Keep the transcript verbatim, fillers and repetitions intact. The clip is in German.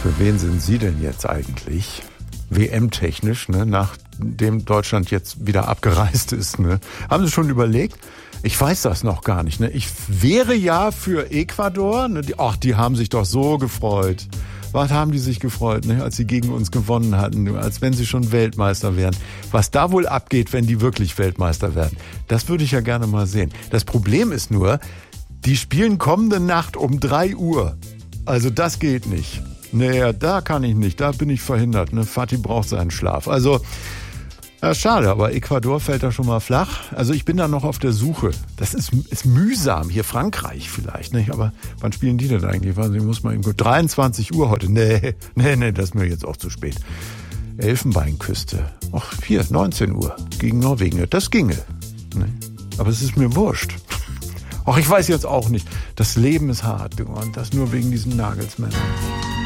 Für wen sind Sie denn jetzt eigentlich? W M-technisch, ne? Nachdem Deutschland jetzt wieder abgereist ist. Ne? Haben Sie schon überlegt? Ich weiß das noch gar nicht. Ne? Ich wäre ja für Ecuador. Ne? Die, ach, die haben sich doch so gefreut. Was haben die sich gefreut, ne? Als sie gegen uns gewonnen hatten, als wenn sie schon Weltmeister wären. Was da wohl abgeht, wenn die wirklich Weltmeister werden, das würde ich ja gerne mal sehen. Das Problem ist nur, die spielen kommende Nacht um drei Uhr. Also das geht nicht. Naja, da kann ich nicht, da bin ich verhindert. Ne? Fatih braucht seinen Schlaf. Also, ja, schade, aber Ecuador fällt da schon mal flach. Also ich bin da noch auf der Suche. Das ist, ist mühsam. Hier Frankreich vielleicht, nicht? Aber wann spielen die denn eigentlich? Ich muss mal eben gut. dreiundzwanzig Uhr heute. Nee, nee, nee, das ist mir jetzt auch zu spät. Elfenbeinküste. Ach, hier, neunzehn Uhr. Gegen Norwegen. Das ginge. Nee. Aber es ist mir wurscht. Ach, ich weiß jetzt auch nicht. Das Leben ist hart. Und das nur wegen diesen Nagelsmännern.